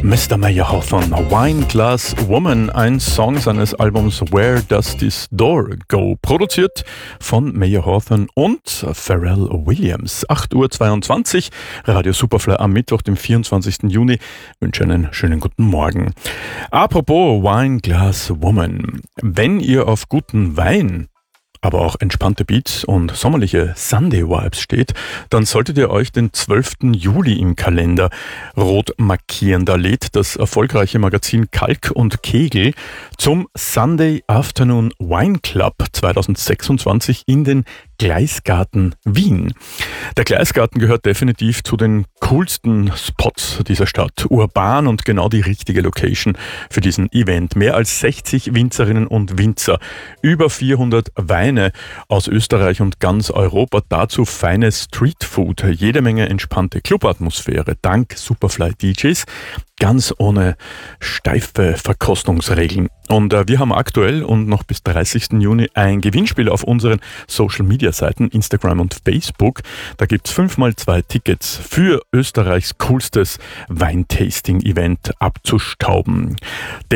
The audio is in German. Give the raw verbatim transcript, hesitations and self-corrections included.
Mister Mayer Hawthorne, Wine Glass Woman, ein Song seines Albums Where Does This Door Go, produziert von Mayer Hawthorne und Pharrell Williams. acht Uhr zweiundzwanzig, Radio Superfly am Mittwoch, dem vierundzwanzigsten Juni. Ich wünsche einen schönen guten Morgen. Apropos Wine Glass Woman, wenn ihr auf guten Wein, aber auch entspannte Beats und sommerliche Sunday-Vibes steht, dann solltet ihr euch den zwölften Juli im Kalender rot markieren. Da lädt das erfolgreiche Magazin Kalk und Kegel zum Sunday Afternoon Wine Club zweitausendsechsundzwanzig in den Gleisgarten Wien. Der Gleisgarten gehört definitiv zu den coolsten Spots dieser Stadt. Urban und genau die richtige Location für diesen Event. Mehr als sechzig Winzerinnen und Winzer, über vierhundert Weine aus Österreich und ganz Europa. Dazu feines Streetfood, jede Menge entspannte Clubatmosphäre, dank Superfly D Js. Ganz ohne steife Verkostungsregeln. Und äh, wir haben aktuell und noch bis dreißigsten Juni ein Gewinnspiel auf unseren Social-Media-Seiten, Instagram und Facebook. Da gibt's fünf mal zwei Tickets für Österreichs coolstes Weintasting-Event abzustauben.